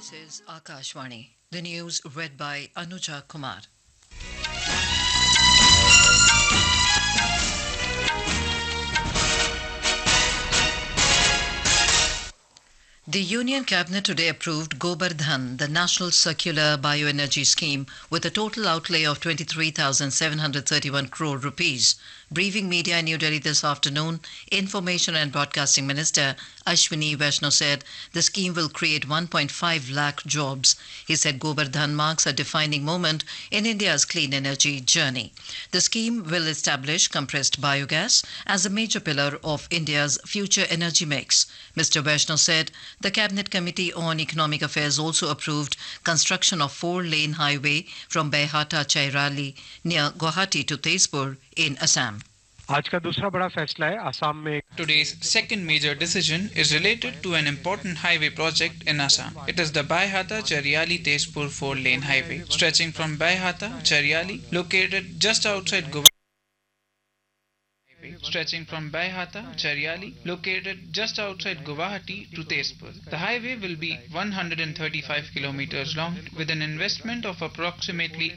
This is Akashvani. The news read by Anuja Kumar. The Union Cabinet today approved Gobardhan, the National Circular Bioenergy Scheme, with a total outlay of 23,731 crore rupees. Briefing media in New Delhi this afternoon, Information and Broadcasting Minister Ashwini Vaishnaw said the scheme will create 1.5 lakh jobs. He said Gobardhan marks a defining moment in India's clean energy journey. The scheme will establish compressed biogas as a major pillar of India's future energy mix. Mr. Vaishnaw said the Cabinet Committee on Economic Affairs also approved construction of 4-lane highway from Baihata Chairali near Guwahati to Tezpur in Assam. आज का दूसरा बड़ा फैसला है असम में. Today's second major decision is related to an important highway project in Assam. It is the Baihata-Chariali Tezpur 4-lane highway stretching from Baihata-Chariali located just outside Guwahati to Tezpur. The highway will be 135 kilometers long with an investment of approximately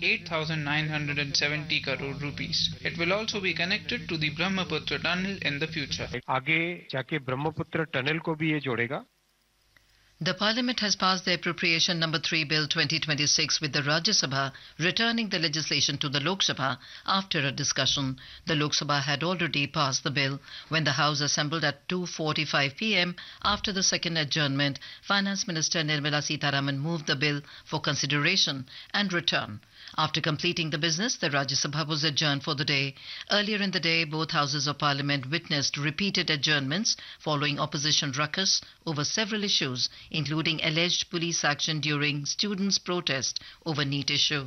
8,970 crore rupees. It will also be connected to the Brahmaputra tunnel in the future. आगे जाके Brahmaputra tunnel को भी ये जोड़ेगा. The Parliament has passed the Appropriation Number 3 Bill 2026 with the Rajya Sabha returning the legislation to the Lok Sabha after a discussion. The Lok Sabha had already passed the bill when the House assembled at 2:45 p.m. After the second adjournment, Finance Minister Nirmala Sitharaman moved the bill for consideration and return. After completing the business, the Rajya Sabha was adjourned for the day. Earlier in the day, both houses of parliament witnessed repeated adjournments following opposition ruckus over several issues, including alleged police action during students' protest over NEET issue.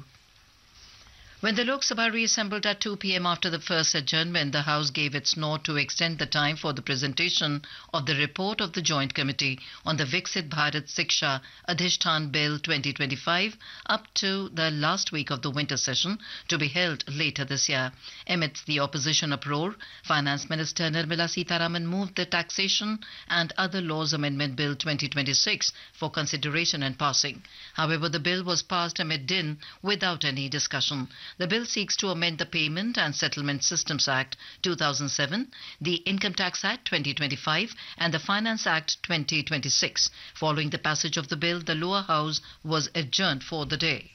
When the Lok Sabha reassembled at 2 p.m. after the first adjournment, the House gave its nod to extend the time for the presentation of the report of the Joint Committee on the Viksit Bharat Siksha Adhishtan Bill 2025 up to the last week of the winter session to be held later this year. Amidst the opposition uproar, Finance Minister Nirmala Sitharaman moved the Taxation and Other Laws Amendment Bill 2026 for consideration and passing. However, the bill was passed amid din without any discussion. The bill seeks to amend the Payment and Settlement Systems Act 2007, the Income Tax Act 2025 and the Finance Act 2026. Following the passage of the bill, the lower house was adjourned for the day.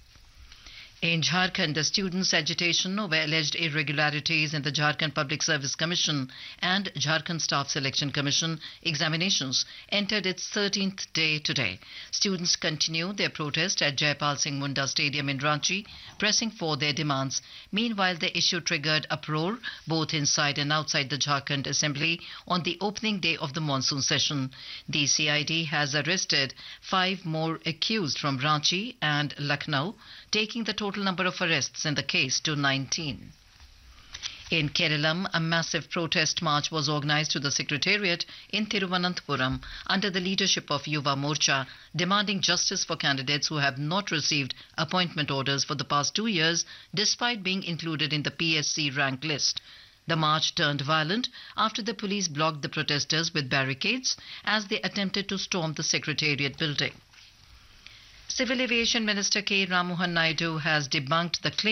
In Jharkhand, the students' agitation over alleged irregularities in the Jharkhand Public Service Commission and Jharkhand Staff Selection Commission examinations entered its 13th day today. Students continue their protest at Jaipal Singh Munda Stadium in Ranchi, pressing for their demands. Meanwhile, the issue triggered uproar both inside and outside the Jharkhand Assembly on the opening day of the monsoon session. The CID has arrested 5 more accused from Ranchi and Lucknow, taking the total number of arrests in the case to 19. In Kerala, a massive protest march was organized to the Secretariat in Thiruvananthapuram under the leadership of Yuva Morcha, demanding justice for candidates who have not received appointment orders for the past 2 years despite being included in the PSC rank list. The march turned violent after the police blocked the protesters with barricades as they attempted to storm the Secretariat building. Civil Aviation Minister K. Ramohan Naidu has debunked the claim